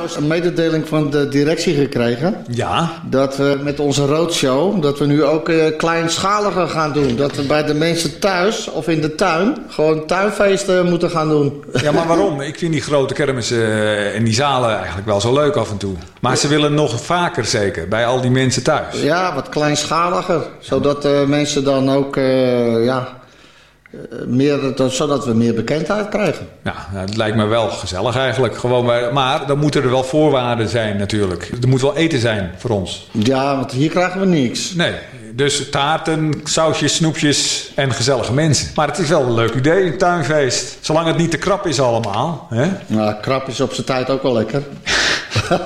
trouwens een mededeling van de directie gekregen. Ja. Dat we met onze roadshow, dat we nu ook kleinschaliger gaan doen. Dat we bij de mensen thuis of in de tuin gewoon tuinfeesten moeten gaan doen. Ja, maar waarom? Ik vind die grote kermissen en die zalen eigenlijk wel zo leuk af en toe. Maar ze willen nog vaker zeker, bij al die mensen thuis. Ja, wat kleinschaliger. Zodat mensen dan ook, zodat we meer bekendheid krijgen. Ja, het lijkt me wel gezellig eigenlijk. Maar dan moeten er wel voorwaarden zijn natuurlijk. Er moet wel eten zijn voor ons. Ja, want hier krijgen we niks. Nee, dus taarten, sausjes, snoepjes en gezellige mensen. Maar het is wel een leuk idee, een tuinfeest. Zolang het niet te krap is allemaal. Hè? Nou, krap is op zijn tijd ook wel lekker.